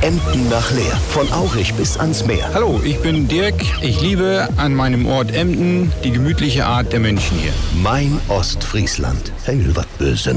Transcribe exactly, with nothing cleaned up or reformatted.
Emden nach Leer. Von Aurich bis ans Meer. Hallo, ich bin Dirk. Ich liebe an meinem Ort Emden die gemütliche Art der Menschen hier. Mein Ostfriesland. Hey, was böse.